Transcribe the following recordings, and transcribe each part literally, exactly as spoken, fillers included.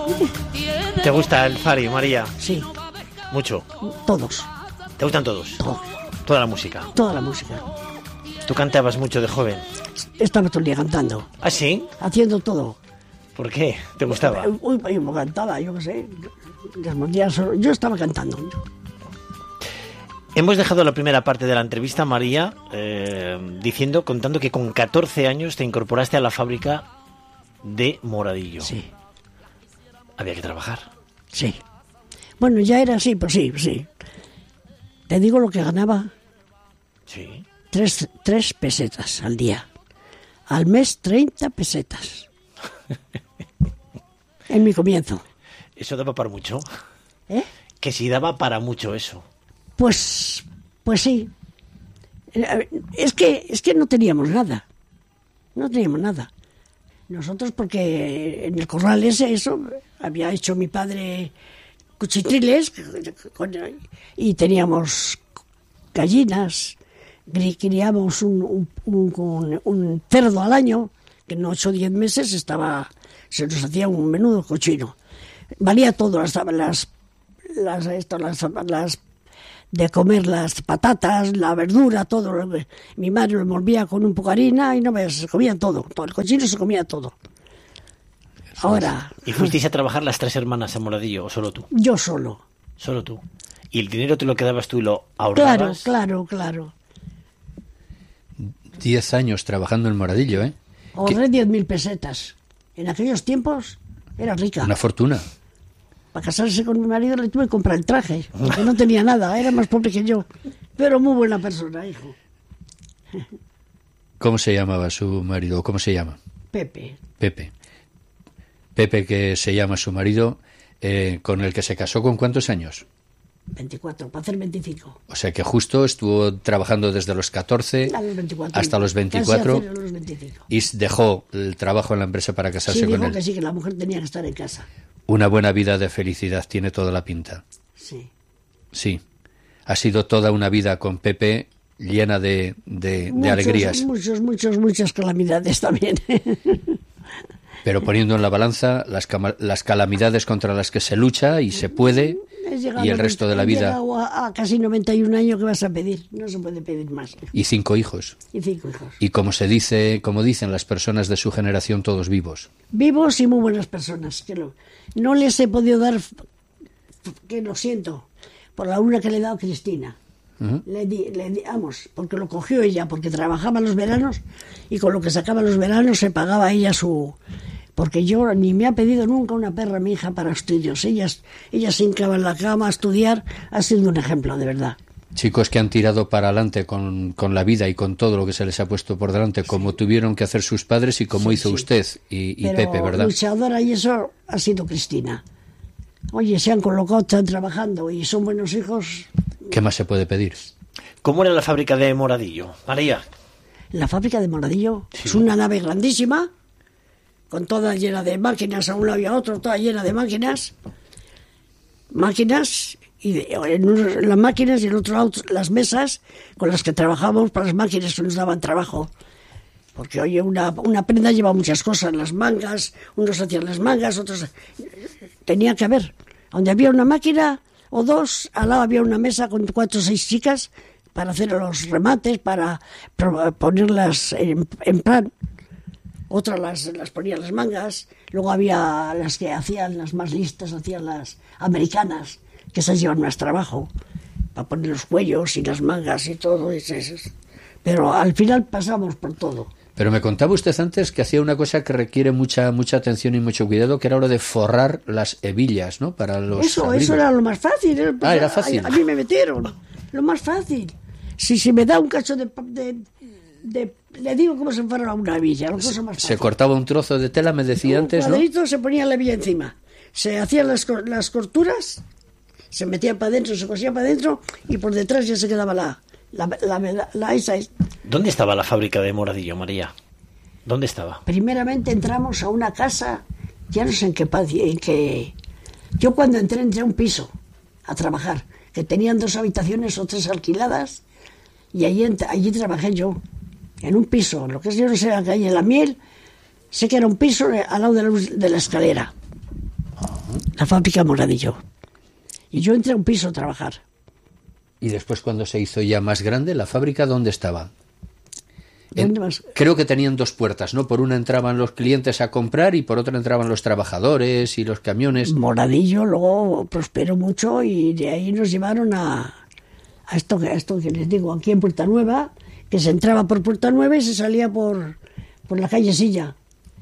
¿Te gusta el Fari, María? Sí. Mucho. Todos. ¿Te gustan todos? Todos. Toda la música. Toda la música. ¿Tú cantabas mucho de joven? Estaba todo el día cantando. ¿Ah, sí? Haciendo todo. ¿Por qué? ¿Te gustaba? Uy, yo me cantaba, yo qué sé. Yo estaba cantando. Hemos dejado la primera parte de la entrevista, María, eh, diciendo, contando que con catorce años te incorporaste a la fábrica de Moradillo. Sí. Había que trabajar. Sí. Bueno, ya era así, pues sí, sí. Te digo lo que ganaba. Sí. Tres, tres pesetas al día. Al mes, treinta pesetas. En mi comienzo. ¿Eso daba para mucho? ¿Eh? Que si daba para mucho eso. Pues, pues sí. Es que, es que no teníamos nada. No teníamos nada. Nosotros, porque en el corral ese, eso, había hecho mi padre cuchitriles y teníamos gallinas, criábamos un, un, un, un cerdo al año, que en ocho o diez meses estaba, se nos hacía un menudo cochino. Valía todo, las, las, las, esto, las, las de comer las patatas, la verdura, todo. Mi madre lo envolvía con un poco de harina y no ves, se comían todo, todo. El cochino se comía todo. Ahora... ¿Y fuisteis a trabajar las tres hermanas en Moradillo o solo tú? Yo solo. Solo tú. ¿Y el dinero te lo quedabas tú y lo ahorrabas? Claro, claro, claro. Diez años trabajando en Moradillo, ¿eh? Ahorré diez mil pesetas. En aquellos tiempos era rica. Una fortuna. Para casarse con mi marido le tuve que comprar el traje, porque no tenía nada, era más pobre que yo. Pero muy buena persona, hijo. ¿Cómo se llamaba su marido? ¿Cómo se llama? Pepe. Pepe. Pepe, que se llama su marido, eh, con el que se casó, ¿con cuántos años? veinticuatro, para hacer veinticinco. O sea que justo estuvo trabajando desde los catorce a los veinticuatro, hasta los veinticuatro, casi a los veinticinco. Y dejó el trabajo en la empresa para casarse sí, con dijo él. Que sí, que la mujer tenía que estar en casa. Una buena vida de felicidad, tiene toda la pinta. Sí. Sí. Ha sido toda una vida con Pepe llena de, de, muchos, de alegrías. Muchos, muchos, muchas calamidades también. Pero poniendo en la balanza las, las calamidades contra las que se lucha y se puede, y el resto de la vida. A, a casi noventa y un años, que vas a pedir? No se puede pedir más. Y cinco hijos. Y cinco hijos. Y como se dice, como dicen las personas de su generación, todos vivos. Vivos y muy buenas personas. Que lo, no les he podido dar, que lo siento, por la una que le he dado a Cristina. Uh-huh. Le di, le di, vamos, porque lo cogió ella, porque trabajaba los veranos y con lo que sacaba los veranos se pagaba ella su... Porque yo ni me ha pedido nunca una perra mi hija para estudios. Ella, ella se hincaba en la cama a estudiar, ha sido un ejemplo, de verdad. Chicos que han tirado para adelante con, con la vida y con todo lo que se les ha puesto por delante, como sí. tuvieron que hacer sus padres y como sí, hizo sí. usted y, y Pepe, ¿verdad? Luchadora, y eso ha sido Cristina. Oye, se han colocado, están trabajando y son buenos hijos. ¿Qué más se puede pedir? ¿Cómo era la fábrica de Moradillo, María? La fábrica de Moradillo sí. es una nave grandísima, con toda llena de máquinas, a un lado y a otro, toda llena de máquinas, máquinas, y de, en uno, las máquinas y en otro lado las mesas con las que trabajábamos para las máquinas que nos daban trabajo. Porque, oye, una, una prenda lleva muchas cosas, las mangas, unos hacían las mangas, otros... Tenía que haber, donde había una máquina o dos, al lado había una mesa con cuatro o seis chicas para hacer los remates, para ponerlas en, en plan. Otras las, las ponían las mangas, luego había las que hacían las más listas, hacían las americanas, que esas llevan más trabajo, para poner los cuellos y las mangas y todo eso. Pero al final pasamos por todo. Pero me contaba usted antes que hacía una cosa que requiere mucha mucha atención y mucho cuidado, que era lo de forrar las hebillas, ¿no? Para los Eso, abrigos. Eso era lo más fácil. ¿eh? Ah, era fácil. A, a mí me metieron, lo más fácil. Si se me da un cacho de... de De, le digo cómo se forra una hebilla, más se, fácil. Se cortaba un trozo de tela, me decía un antes, ¿no? Un cuadrito, se ponía la hebilla encima, se hacían las, las corturas, se metía para adentro, se cosía para adentro y por detrás ya se quedaba la, la, la, la, la esa. ¿Dónde estaba la fábrica de Moradillo, María? ¿Dónde estaba? Primeramente entramos a una casa, ya no sé en qué, en qué... Yo cuando entré, entré a un piso a trabajar, que tenían dos habitaciones o tres alquiladas, y allí, allí trabajé yo. En un piso, lo que es yo no sé, la calle La Miel, sé que era un piso al lado de la, de la escalera. la fábrica Moradillo. Y yo entré a un piso a trabajar. Y después, cuando se hizo ya más grande, ¿la fábrica dónde estaba? En, ¿Dónde más? Creo que tenían dos puertas, ¿no? Por una entraban los clientes a comprar y por otra entraban los trabajadores y los camiones. Moradillo luego prosperó mucho y de ahí nos llevaron a, a, esto, a esto que les digo, aquí en Puerta Nueva, que se entraba por Puerta Nueva y se salía por, por la calle Silla.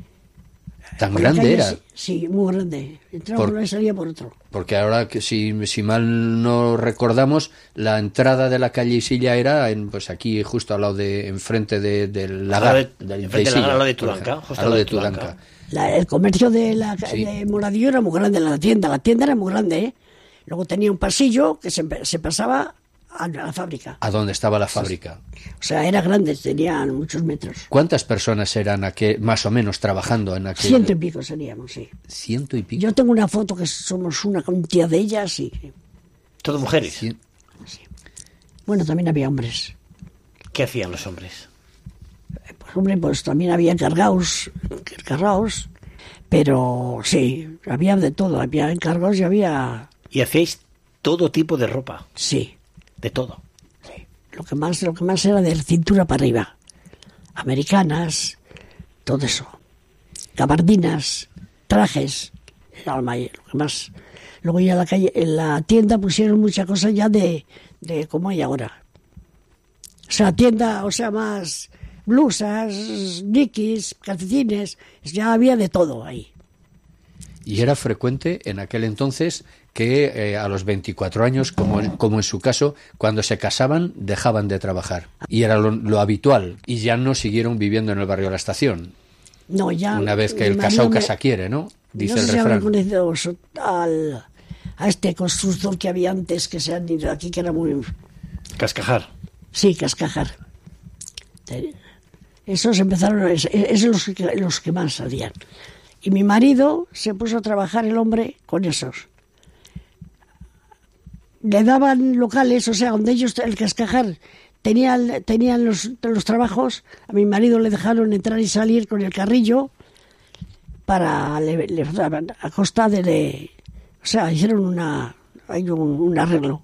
¿Tan Por grande calle, era? Sí, sí, muy grande. Entraba por uno y salía por otro. Porque ahora, que si, si mal no recordamos, la entrada de la calle Isilla era en, pues aquí, justo al lado de, enfrente de, del lagar. De, de, enfrente de al lado de Tudanca. Al lado de Tudanca. La, el comercio de, la, Sí. de Moradillo era muy grande, la tienda. La tienda era muy grande, ¿eh? Luego tenía un pasillo que se, se pasaba a la fábrica. A donde estaba la fábrica. O sea, era grande, tenían muchos metros. ¿Cuántas personas eran aquel, más o menos trabajando en aquel? Ciento y pico seríamos, sí. Ciento y pico. Yo tengo una foto que somos una cantidad de ellas y... ¿Todo mujeres? Cien... Sí. Bueno, también había hombres. ¿Qué hacían los hombres? Pues hombre, pues también había encargados, encargados, pero sí, había de todo, había encargados y había... ¿Y hacíais todo tipo de ropa? Sí. De todo. Sí. Lo que más, lo que más era de cintura para arriba. Americanas, todo eso. Gabardinas, trajes, era lo may- lo que más. Luego ya en la calle, en la tienda pusieron muchas cosas ya de, de como hay ahora. O sea, tienda, o sea, más blusas, nikis, calcetines, ya había de todo ahí. Y era frecuente en aquel entonces que eh, a los veinticuatro años, como en, como en su caso, cuando se casaban, dejaban de trabajar. Y era lo, lo habitual. Y ya no siguieron viviendo en el barrio de la Estación. No, ya. Una vez que mi el marido casao me- casa quiere, ¿no? Dice no sé el si habrán refrán. conocido al, a este constructor que había antes que se han ido aquí, que era muy... Cascajar. Sí, Cascajar. Te- Esos empezaron, es- esos los que, los que más hacían. Y mi marido se puso a trabajar, el hombre, con esos. Le daban locales, o sea, donde ellos, el Cascajar, tenían, tenían los, los trabajos, a mi marido le dejaron entrar y salir con el carrillo para, le, le daban a costa de, le- o sea, hicieron una, hay un, un arreglo.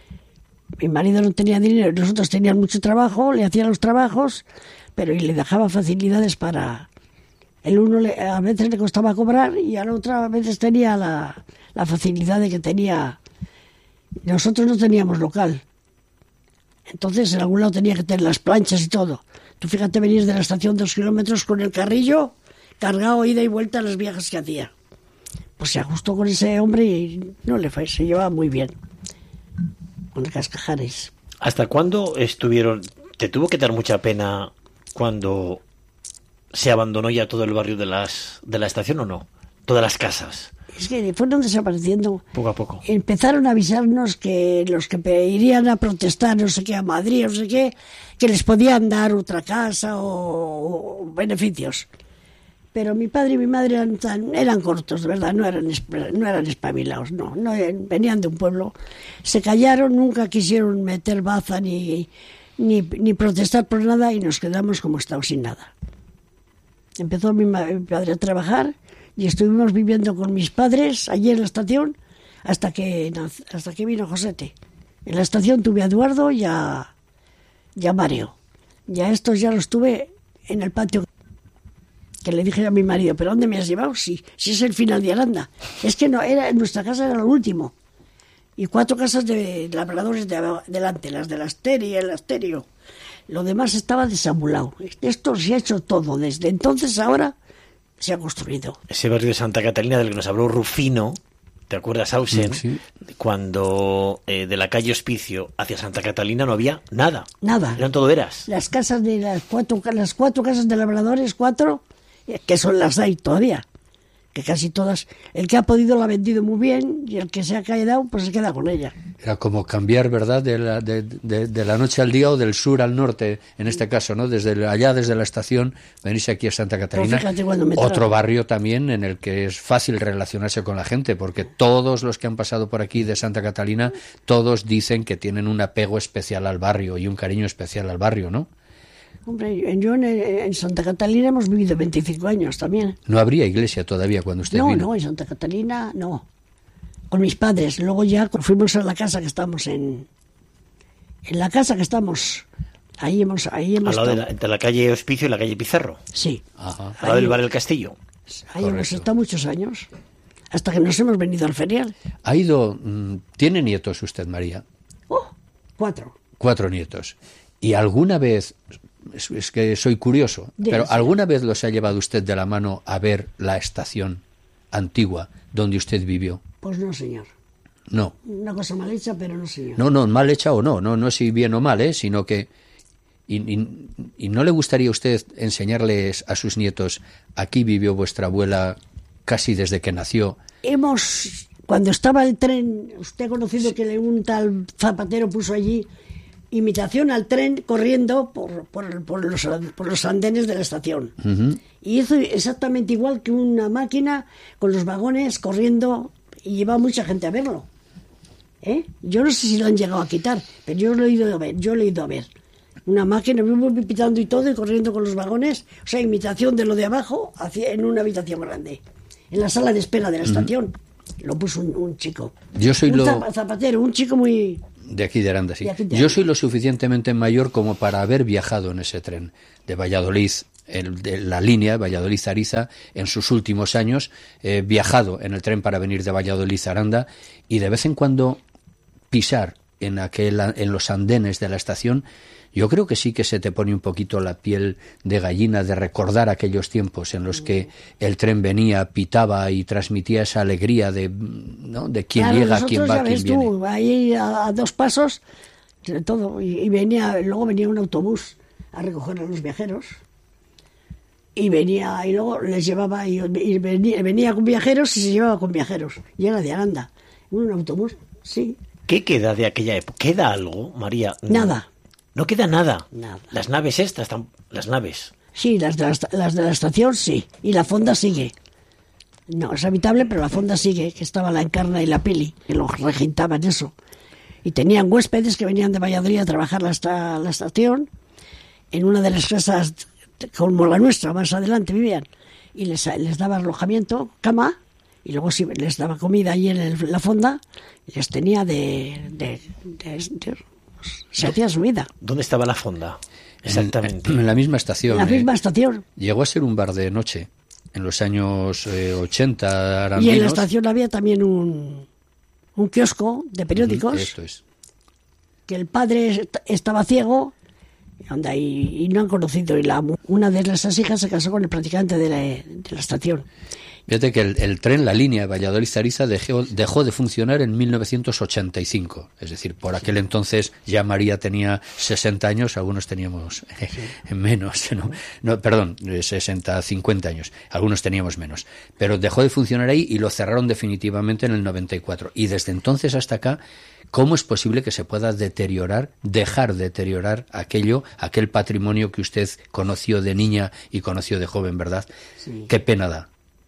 Mi marido no tenía dinero, nosotros teníamos mucho trabajo, le hacía los trabajos, pero y le dejaba facilidades para... El uno le- a veces le costaba cobrar y al otro a veces tenía la, la facilidad de que tenía... Nosotros no teníamos local. Entonces en algún lado tenía que tener las planchas y todo. Tú fíjate venir de la estación dos kilómetros con el carrillo cargado ida y vuelta a las viajes que hacía. Pues se ajustó con ese hombre y no le fue, se llevaba muy bien. Con el Cascajares. ¿Hasta cuándo estuvieron? ¿Te tuvo que dar mucha pena cuando se abandonó ya todo el barrio de las de la estación o no? Todas las casas, Es que fueron desapareciendo. poco a poco. Empezaron a avisarnos que los que pe- irían a protestar, no sé qué, a Madrid, no sé qué, que les podían dar otra casa o, o beneficios. Pero mi padre y mi madre eran, tan- eran cortos, de verdad, no eran, esp- no eran espabilados, no, no, eh, venían de un pueblo. Se callaron, nunca quisieron meter baza ni, ni, ni protestar por nada y nos quedamos como estábamos sin nada. Empezó mi, ma- mi padre a trabajar y estuvimos viviendo con mis padres allí en la estación hasta que nac- hasta que vino Josete. En la estación tuve a Eduardo y a, y a Mario. Y a estos ya los tuve en el patio. Que le dije a mi marido, ¿pero dónde me has llevado? Si, si es el final de Aranda. Es que no, era, nuestra casa era lo último. Y cuatro casas de labradores de, aba- delante, las del Asterio y el Asterio. Lo demás estaba desambulado. Esto se ha hecho todo. Desde entonces a ahora se ha construido. Ese barrio de Santa Catalina del que nos habló Rufino, ¿te acuerdas, Ausen? Sí. Cuando eh, de la calle Hospicio hacia Santa Catalina no había nada. Nada. Eran todo eras. Las casas de las cuatro, las cuatro casas de labradores, cuatro, eh, que son las hay todavía. Que casi todas, el que ha podido la ha vendido muy bien y el que se ha quedado, pues se queda con ella. Era como cambiar, ¿verdad?, de la, de, de, de la noche al día o del sur al norte, en este caso, ¿no? Desde el- allá, desde la estación, venirse aquí a Santa Catalina. fíjate cuando me Otro trajo. barrio también en el que es fácil relacionarse con la gente, porque todos los que han pasado por aquí de Santa Catalina, todos dicen que tienen un apego especial al barrio y un cariño especial al barrio, ¿no? Hombre, yo en, en Santa Catalina hemos vivido veinticinco años también. No habría iglesia todavía cuando usted No, vino. no, en Santa Catalina no. con mis padres. Luego ya fuimos a la casa que estamos en... En la casa que estamos... Ahí hemos, ahí hemos Al lado de estado. la, entre la calle Hospicio y la calle Pizarro. Sí. Ajá. Al lado Ahí- del bar El Castillo. Ahí hemos Correcto. estado muchos años. Hasta que nos hemos venido al ferial. Ha ido, mm, ¿tiene nietos usted, María? Oh, cuatro. Cuatro nietos. ¿Y alguna vez, es, es que soy curioso, Dime, pero sí. alguna vez los ha llevado usted de la mano a ver la estación antigua donde usted vivió? Pues no, señor. No. Una cosa mal hecha, pero no, señor. No, no, mal hecha o no, no, no si bien o mal, ¿eh? Sino que... Y, y- y no le gustaría a usted enseñarles a sus nietos, aquí vivió vuestra abuela casi desde que nació? Hemos, cuando estaba el tren, usted ha conocido que un tal Zapatero puso allí imitación al tren corriendo por, por, por los, por los andenes de la estación. Ujú. Y hizo exactamente igual que una máquina con los vagones corriendo y lleva mucha gente a verlo. ¿Eh? Yo no sé si lo han llegado a quitar, pero yo lo he ido a ver, yo lo he ido a ver. Una máquina pitando y todo y corriendo con los vagones, o sea, imitación de lo de abajo hacia, en una habitación grande, en la sala de espera de la estación. Lo puso un, un chico. Yo soy un lo- zap- zapatero, un chico muy... De aquí de Aranda, sí. De aquí de Yo Aranda. soy lo suficientemente mayor como para haber viajado en ese tren de Valladolid, el, de la línea Valladolid-Ariza, en sus últimos años. He viajado en el tren para venir de Valladolid a Aranda y de vez en cuando pisar en, aquel, en los andenes de la estación, yo creo que sí que se te pone un poquito la piel de gallina de recordar aquellos tiempos en los que el tren venía, pitaba y transmitía esa alegría de, ¿no? de quién Claro, llega, nosotros, quién ya va, quién ves viene. tú, ahí a, a dos pasos, de todo, y, y venía, luego venía un autobús a recoger a los viajeros, y venía, y luego les llevaba, y, y venía, venía con viajeros y se llevaba con viajeros, y era de Aranda, un autobús, sí, ¿Qué queda de aquella época? ¿Queda algo, María? nada. No queda nada. Nada. Las naves estas, tam- las naves. Sí, las de la, esta- las de la estación sí, y la fonda sigue. No, es habitable, pero la fonda sigue, que estaba la Encarna y la Pili, que los regentaban eso. Y tenían huéspedes que venían de Valladolid a trabajar hasta la estación, en una de las casas como la nuestra, más adelante vivían, y les, les daba alojamiento, cama, y luego sí, les daba comida allí en el- la fonda, y les tenía de... de- de- de- se hacía su vida. ¿Dónde estaba la fonda? Exactamente. En, en la misma estación. En la ¿eh? misma estación. Llegó a ser un bar de noche en los años eh, ochenta Y en la arandinos. estación había también un, un kiosco de periódicos, Esto es. que el padre est- estaba ciego anda, y, y no han conocido. Y la, una de esas hijas se casó con el practicante de la, de la estación. Fíjate que el, el tren, la línea Valladolid-Ariza dejó, dejó de funcionar en mil novecientos ochenta y cinco. Es decir, por aquel entonces ya María tenía sesenta años, algunos teníamos eh, menos, ¿no? No, perdón, eh, sesenta, cincuenta años, algunos teníamos menos. Pero dejó de funcionar ahí y lo cerraron definitivamente en el noventa y cuatro. Y desde entonces hasta acá, ¿cómo es posible que se pueda deteriorar, dejar de deteriorar aquello, aquel patrimonio que usted conoció de niña y conoció de joven, verdad? Sí. Qué pena da.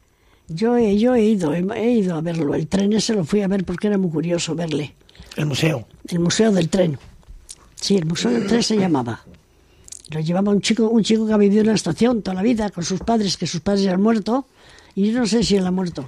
Yo, he- yo he ido, he, he ido a verlo. El tren ese lo fui a ver porque era muy curioso verle. El museo. El Museo del Tren. Sí, el Museo del Tren se llamaba. Lo llevaba un chico, un chico que ha vivido en la estación toda la vida con sus padres, que sus padres ya han muerto. Y yo no sé si él ha muerto.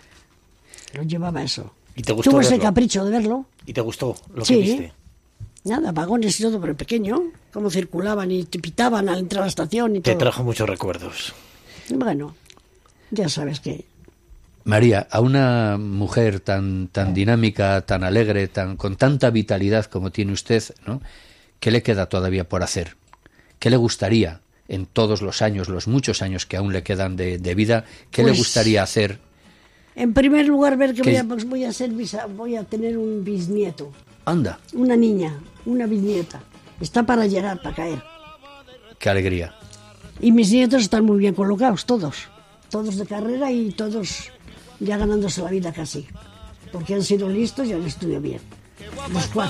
Lo llevaba eso. ¿Y te gustó Tuvo ese verlo? capricho de verlo. ¿Y te gustó lo Sí. que viste? Nada, vagones y todo, pero pequeño. Cómo circulaban y te pitaban al entrar a la estación y Te todo. trajo muchos recuerdos. Bueno, ya sabes que... María, a una mujer tan, tan dinámica, tan alegre, tan, con tanta vitalidad como tiene usted, ¿no? ¿Qué le queda todavía por hacer? ¿Qué le gustaría en todos los años, los muchos años que aún le quedan de, de vida, qué le Pues- gustaría hacer? En primer lugar, ver que ¿Qué? voy a, pues voy a ser bisa- voy a tener un bisnieto, Anda, una niña, una bisnieta. Está para llegar, para caer. qué alegría. Y mis nietos están muy bien colocados, todos. Todos de carrera y todos ya ganándose la vida casi. Porque han sido listos y han estudiado bien. Los cuatro.